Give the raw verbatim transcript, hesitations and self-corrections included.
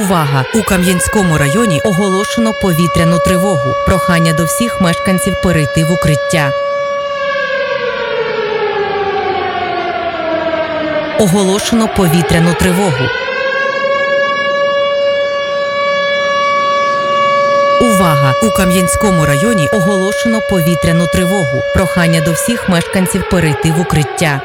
Увага! У Кам'янському районі оголошено повітряну тривогу. Прохання до всіх мешканців перейти в укриття. Оголошено повітряну тривогу. Увага! У Кам'янському районі оголошено повітряну тривогу. Прохання до всіх мешканців перейти в укриття.